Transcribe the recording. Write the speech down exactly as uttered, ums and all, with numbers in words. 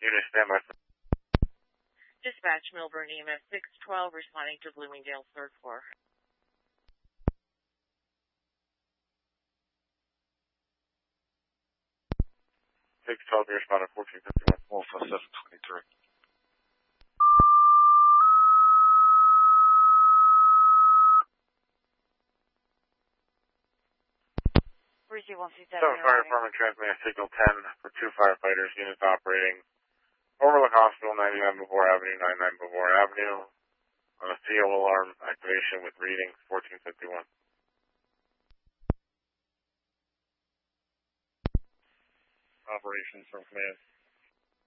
Unit standby. Dispatch Milburn E M S six twelve responding to Bloomingdale third floor. six twelve, you responded fourteen fifty-one. Alpha seven twenty-three. Bridget one two seven. Seven Fire Department transmitting signal ten for two firefighters. Units operating Overlook Hospital, ninety-nine Beauvoir Avenue, ninety-nine Beauvoir Avenue. On a C O alarm activation with readings fourteen fifty-one. Operations from command.